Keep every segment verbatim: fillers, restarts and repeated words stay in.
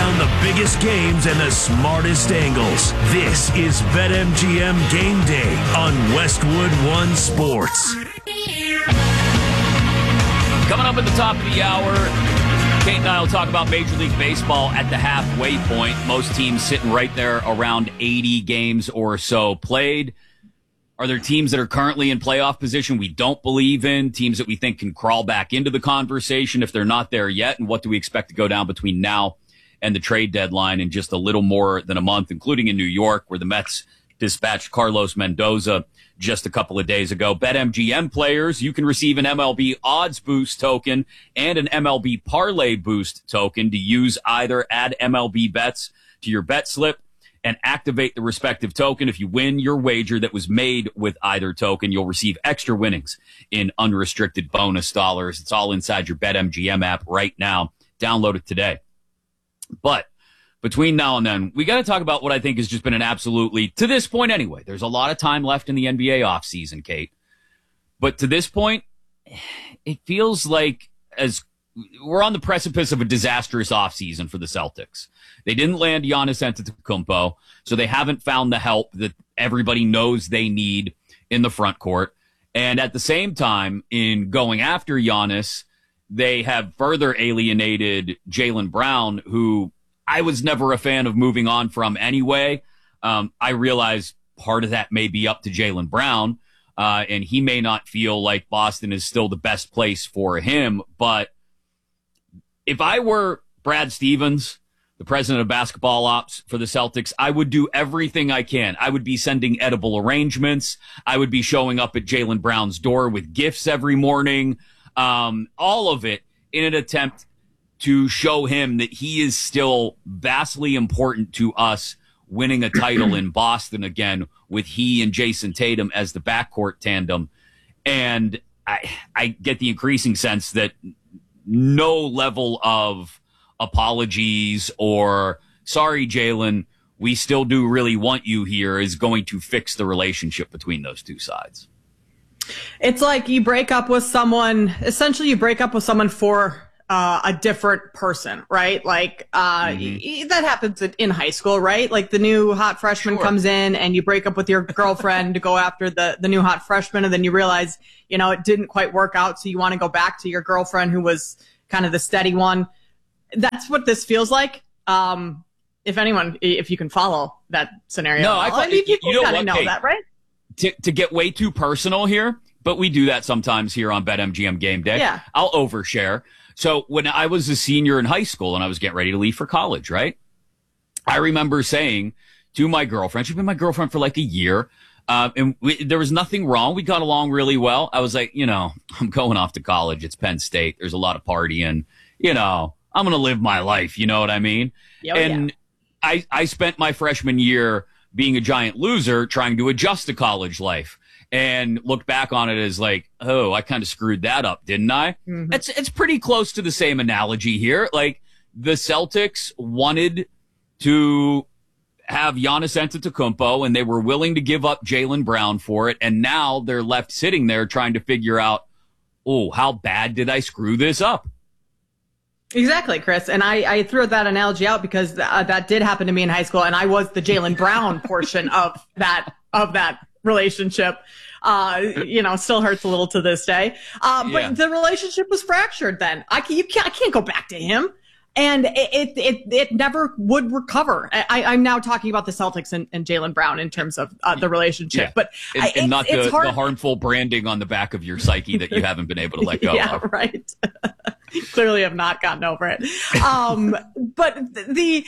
down the biggest games and the smartest angles. This is BetMGM Game Day on Westwood One Sports. Coming up at the top of the hour, Kate and I will talk about Major League Baseball at the halfway point. Most teams sitting right there around eighty games or so played. Are there teams that are currently in playoff position we don't believe in, teams that we think can crawl back into the conversation if they're not there yet? And what do we expect to go down between now and the trade deadline in just a little more than a month, including in New York, where the Mets dispatched Carlos Mendoza just a couple of days ago. BetMGM players, you can receive an M L B odds boost token and an M L B parlay boost token to use either. Add M L B bets to your bet slip and activate the respective token. If you win your wager that was made with either token, you'll receive extra winnings in unrestricted bonus dollars. It's all inside your BetMGM app right now. Download it today. But between now and then, we got to talk about what I think has just been an absolutely, to this point anyway, there's a lot of time left in the N B A offseason, Kate. But to this point, it feels like as we're on the precipice of a disastrous offseason for the Celtics. They didn't land Giannis Antetokounmpo, so they haven't found the help that everybody knows they need in the front court. And at the same time, in going after Giannis, they have further alienated Jaylen Brown, who I was never a fan of moving on from anyway. Um, I realize part of that may be up to Jaylen Brown, uh, and he may not feel like Boston is still the best place for him, but if I were Brad Stevens, the president of basketball ops for the Celtics, I would do everything I can. I would be sending edible arrangements. I would be showing up at Jaylen Brown's door with gifts every morning. Um, all of it in an attempt to show him that he is still vastly important to us winning a title in Boston again with he and Jason Tatum as the backcourt tandem. And I, I get the increasing sense that no level of apologies or sorry, Jaylen, we still do really want you here is going to fix the relationship between those two sides. It's like you break up with someone, essentially you break up with someone for uh, a different person, right? Like uh, mm-hmm. y- that happens in high school, right? Like the new hot freshman sure. comes in and you break up with your girlfriend to go after the, the new hot freshman. And then you realize, you know, it didn't quite work out. So you want to go back to your girlfriend who was kind of the steady one. That's what this feels like. Um, if anyone, if you can follow that scenario. No, I, I mean, you, you know kind of know Kate, that, right? To, to get way too personal here, but we do that sometimes here on BetMGM Game Day. Yeah. I'll overshare. So when I was a senior in high school and I was getting ready to leave for college, right? I remember saying to my girlfriend, she'd been my girlfriend for like a year. Uh, and we, there was nothing wrong. We got along really well. I was like, you know, I'm going off to college. It's Penn State. There's a lot of partying. You know, I'm going to live my life. You know what I mean? Oh, and yeah. I, I spent my freshman year being a giant loser trying to adjust to college life and look back on it as like, oh, I kind of screwed that up, didn't I? Mm-hmm. It's, it's pretty close to the same analogy here. Like the Celtics wanted to have Giannis Antetokounmpo and they were willing to give up Jaylen Brown for it. And now they're left sitting there trying to figure out, oh, how bad did I screw this up? Exactly, Chris. And I, I threw that analogy out because uh, that did happen to me in high school. And I was the Jaylen Brown portion of that, of that relationship. Uh, you know, still hurts a little to this day. Uh, but yeah. the relationship was fractured then. I can, you can't, I can't go back to him. And it, it, it, it never would recover. I, I'm now talking about the Celtics and, and Jaylen Brown in terms of uh, the relationship, yeah. but and, I, and not it's, the, it's hard. the harmful branding on the back of your psyche that you haven't been able to let go yeah, of. right. Clearly have not gotten over it. Um, but the,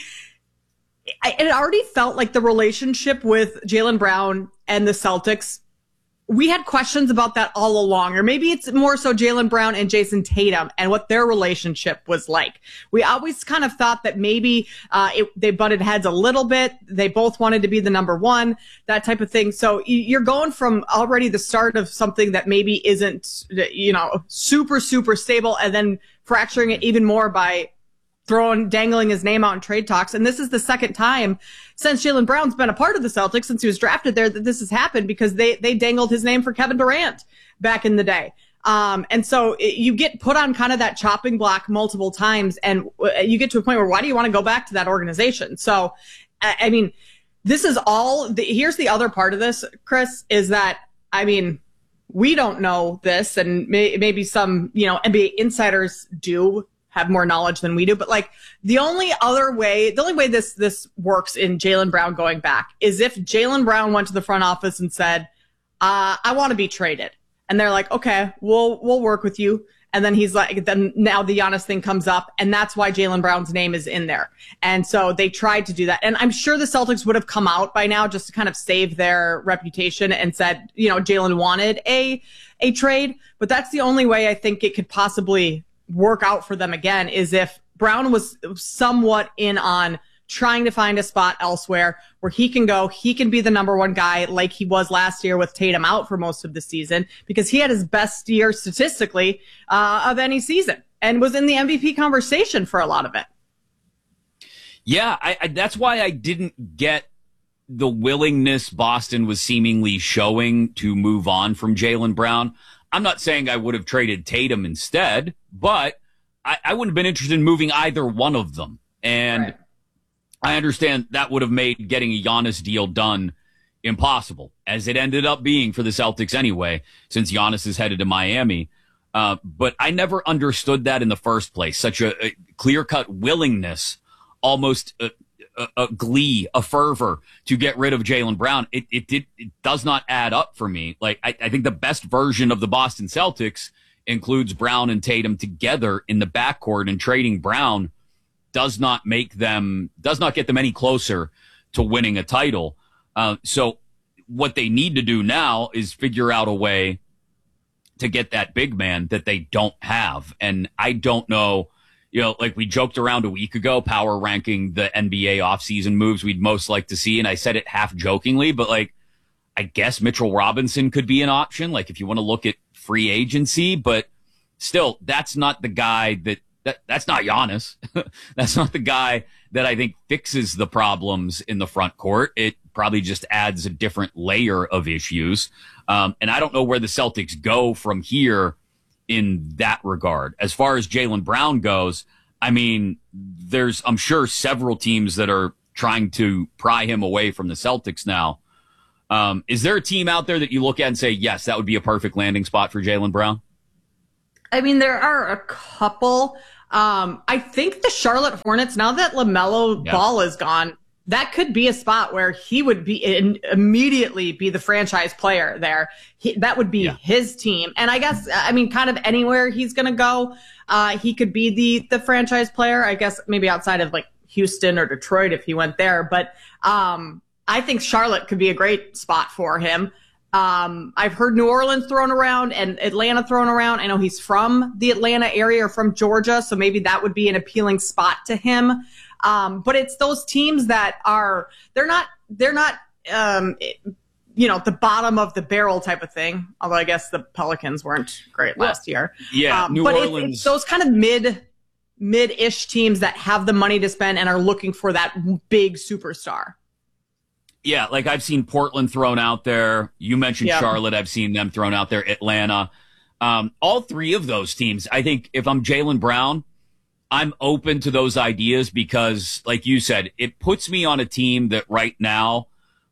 I, it already felt like the relationship with Jaylen Brown and the Celtics, we had questions about that all along, or maybe it's more so Jaylen Brown and Jason Tatum and what their relationship was like. We always kind of thought that maybe uh, it, they butted heads a little bit. They both wanted to be the number one, that type of thing. So you're going from already the start of something that maybe isn't, you know, super, super stable, and then fracturing it even more by throwing, dangling his name out in trade talks. And this is the second time since Jaylen Brown's been a part of the Celtics, since he was drafted there, that this has happened, because they, they dangled his name for Kevin Durant back in the day. Um, and so it, you get put on kind of that chopping block multiple times, and you get to a point where why do you want to go back to that organization? So, I, I mean, this is all the, here's the other part of this, Chris, is that, I mean, we don't know this, and may, maybe some, you know, N B A insiders do have more knowledge than we do. But like the only other way, the only way this, this works in Jaylen Brown going back is if Jaylen Brown went to the front office and said, uh, I want to be traded. And they're like, okay, we'll, we'll work with you. And then he's like, then now the Giannis thing comes up, and that's why Jaylen Brown's name is in there. And so they tried to do that. And I'm sure the Celtics would have come out by now just to kind of save their reputation and said, you know, Jaylen wanted a, a trade. But that's the only way I think it could possibly work out for them again, is if Brown was somewhat in on trying to find a spot elsewhere where he can go, he can be the number one guy like he was last year with Tatum out for most of the season, because he had his best year statistically uh, of any season and was in the M V P conversation for a lot of it. Yeah, I, I, that's why I didn't get the willingness Boston was seemingly showing to move on from Jaylen Brown. I'm not saying I would have traded Tatum instead, but I, I wouldn't have been interested in moving either one of them. And right. I understand that would have made getting a Giannis deal done impossible, as it ended up being for the Celtics anyway, since Giannis is headed to Miami. Uh, but I never understood that in the first place. Such a, a clear-cut willingness, almost a, a, a glee, a fervor to get rid of Jaylen Brown. It, it did, it does not add up for me. Like, I, I think the best version of the Boston Celtics includes Brown and Tatum together in the backcourt, and trading Brown does not make them, does not get them any closer to winning a title. Uh, so what they need to do now is figure out a way to get that big man that they don't have. And I don't know, you know, like we joked around a week ago, power ranking the N B A offseason moves we'd most like to see. And I said it half jokingly, but like, I guess Mitchell Robinson could be an option. Like if you want to look at free agency, but still, that's not the guy that, that that's not Giannis. That's not the guy that I think fixes the problems in the front court. It probably just adds a different layer of issues. Um, and I don't know where the Celtics go from here in that regard. As far as Jaylen Brown goes, I mean, there's, I'm sure, several teams that are trying to pry him away from the Celtics now. Um, is there a team out there that you look at and say, yes, that would be a perfect landing spot for Jaylen Brown? I mean, there are a couple. Um, I think the Charlotte Hornets, now that LaMelo yeah. Ball is gone, that could be a spot where he would be in, immediately be the franchise player there. He, that would be yeah. his team. And I guess, I mean, kind of anywhere he's going to go, uh, he could be the, the franchise player, I guess maybe outside of like Houston or Detroit if he went there. But, um, I think Charlotte could be a great spot for him. Um, I've heard New Orleans thrown around and Atlanta thrown around. I know he's from the Atlanta area or from Georgia, so maybe that would be an appealing spot to him. Um, but it's those teams that are, they're not, they're not, um, you know, the bottom of the barrel type of thing. Although I guess the Pelicans weren't great well, last year. Yeah, um, New but Orleans. It's, it's those kind of mid, mid-ish teams that have the money to spend and are looking for that big superstar. Yeah, like I've seen Portland thrown out there. You mentioned yeah. Charlotte. I've seen them thrown out there. Atlanta. Um, all three of those teams, I think if I'm Jaylen Brown, I'm open to those ideas because, like you said, it puts me on a team that right now,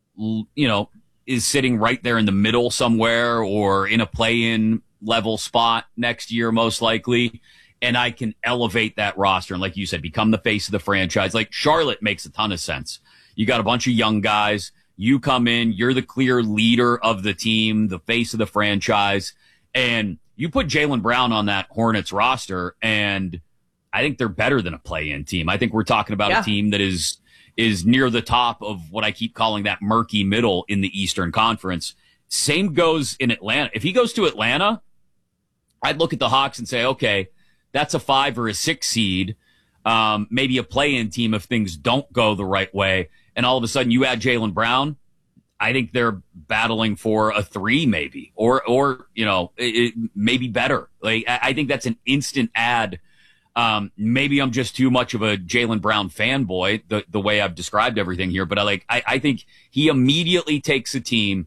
you know, is sitting right there in the middle somewhere or in a play-in level spot next year, most likely. And I can elevate that roster. And like you said, become the face of the franchise. Like Charlotte makes a ton of sense. You got a bunch of young guys. You come in, you're the clear leader of the team, the face of the franchise, and you put Jaylen Brown on that Hornets roster, and I think they're better than a play-in team. I think we're talking about yeah. a team that is is near the top of what I keep calling that murky middle in the Eastern Conference. Same goes in Atlanta. If he goes to Atlanta, I'd look at the Hawks and say, okay, that's a five or a six seed, um, maybe a play-in team if things don't go the right way. And all of a sudden you add Jaylen Brown, I think they're battling for a three maybe, or, or, you know, it, it, maybe better. Like, I, I think that's an instant add. Um, maybe I'm just too much of a Jaylen Brown fanboy, the, the way I've described everything here, but I like, I, I think he immediately takes a team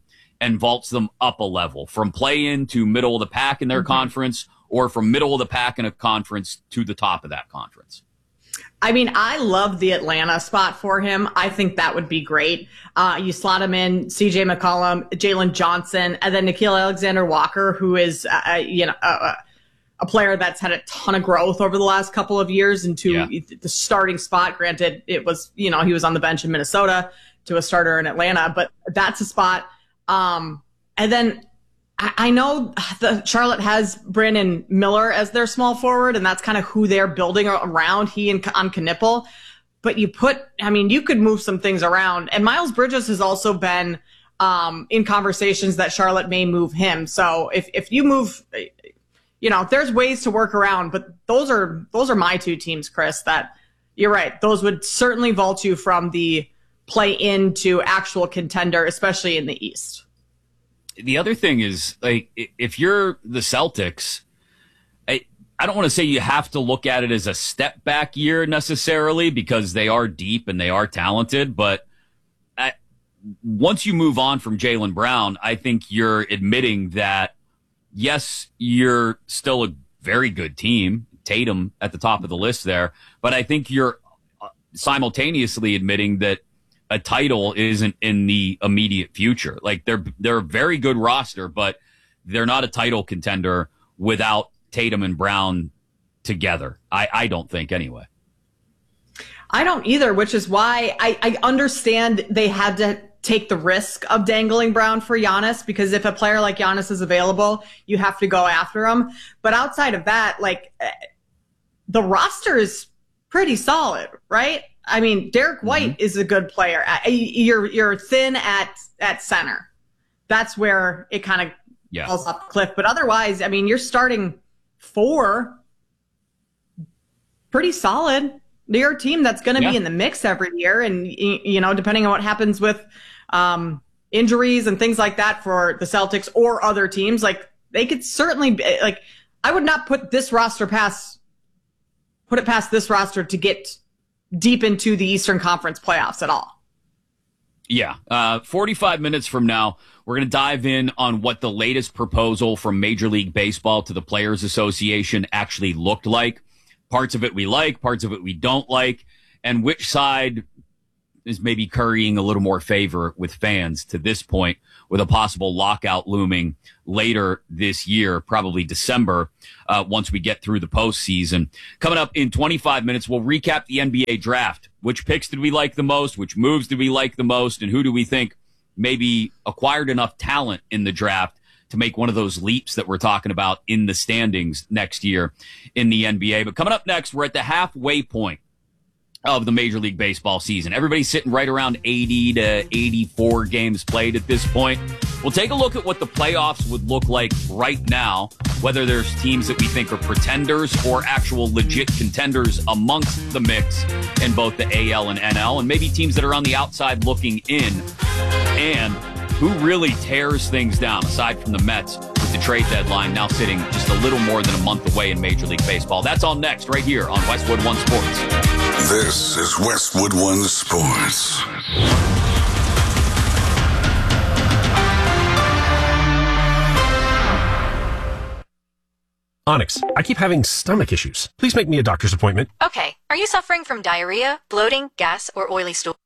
and vaults them up a level from play-in to middle of the pack in their mm-hmm. conference, or from middle of the pack in a conference to the top of that conference? I mean, I love the Atlanta spot for him. I think that would be great. Uh, you slot him in, C J McCollum, Jalen Johnson, and then Nickeil Alexander-Walker, who is, uh, you know, uh, a player that's had a ton of growth over the last couple of years into yeah. the starting spot. Granted, it was, you know, he was on the bench in Minnesota to a starter in Atlanta, but that's a spot. Um, and then I know the Charlotte has Brandon Miller as their small forward, and that's kind of who they're building around, he and on Knippel. But you put, I mean, you could move some things around. And Miles Bridges has also been um, in conversations that Charlotte may move him. So if, if you move, you know, there's ways to work around, but those are, those are my two teams, Chris, that you're right. Those would certainly vault you from the play into actual contender, especially in the East. The other thing is, like, if you're the Celtics, I, I don't want to say you have to look at it as a step back year necessarily, because they are deep and they are talented. But I, once you move on from Jaylen Brown, I think you're admitting that, yes, you're still a very good team, Tatum at the top of the list there. But I think you're simultaneously admitting that a title isn't in the immediate future. Like, they're they're a very good roster, but they're not a title contender without Tatum and Brown together. I, I don't think anyway. I don't either, which is why I, I understand they had to take the risk of dangling Brown for Giannis, because if a player like Giannis is available, you have to go after him. But outside of that, like, the roster is pretty solid, right? I mean, Derek White mm-hmm. is a good player. You're you're thin at at center. That's where it kind of yeah. falls off the cliff. But otherwise, I mean, you're starting four pretty solid. You're a team that's going to yeah. be in the mix every year. And, you know, depending on what happens with um, injuries and things like that for the Celtics or other teams, like, they could certainly be, like, I would not put this roster past, put it past this roster to get deep into the Eastern Conference playoffs at all. Yeah. Uh, forty-five minutes from now, we're going to dive in on what the latest proposal from Major League Baseball to the Players Association actually looked like. Parts of it we like, parts of it we don't like, and which side is maybe currying a little more favor with fans to this point, with a possible lockout looming later this year, probably December, uh, once we get through the postseason. Coming up in twenty-five minutes, we'll recap the N B A draft. Which picks did we like the most? Which moves did we like the most? And who do we think maybe acquired enough talent in the draft to make one of those leaps that we're talking about in the standings next year in the N B A? But coming up next, we're at the halfway point of the Major League Baseball season. Everybody's sitting right around eighty to eighty-four games played at this point. We'll take a look at what the playoffs would look like right now, whether there's teams that we think are pretenders or actual legit contenders amongst the mix in both the A L and N L, and maybe teams that are on the outside looking in, and who really tears things down, aside from the Mets, with the trade deadline now sitting just a little more than a month away in Major League Baseball. That's all next right here on Westwood One Sports. This is Westwood One Sports. Onyx, I keep having stomach issues. Please make me a doctor's appointment. Okay. Are you suffering from diarrhea, bloating, gas, or oily stool?